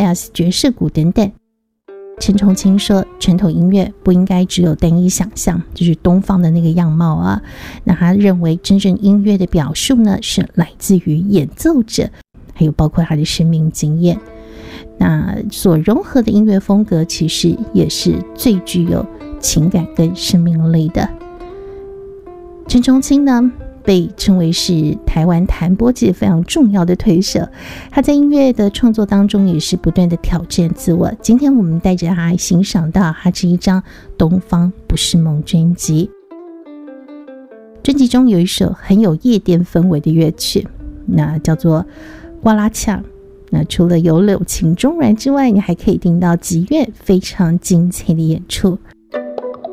jazz 爵士鼓等等。陈崇清说，传统音乐不应该只有单一想象，就是东方的那个样貌啊。那他认为真正音乐的表述呢，是来自于演奏者，还有包括他的生命经验。那所融合的音乐风格其实也是最具有情感跟生命力的。陈崇清呢，被称为是台湾弹拨界非常重要的推手，他在音乐的创作当中也是不断的挑战自我。今天我们带着他欣赏到他这一张《东方不是梦》专辑。专辑中有一首很有夜店氛围的乐曲，那叫做瓜拉恰。那除了有柳情中人之外，你还可以听到吉乐非常精彩的演出。